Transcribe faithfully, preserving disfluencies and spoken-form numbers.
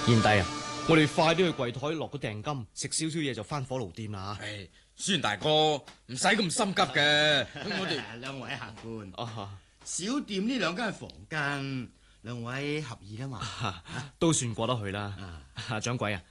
賢弟啊，我哋快啲去櫃台落個訂金，食少少嘢就翻火爐店啦。 唉，孫大哥唔使咁心急嘅，我哋兩位客官， 啊， 小店呢兩間房間，兩位合意啦嘛？ 都算過得去啦。啊，掌櫃啊，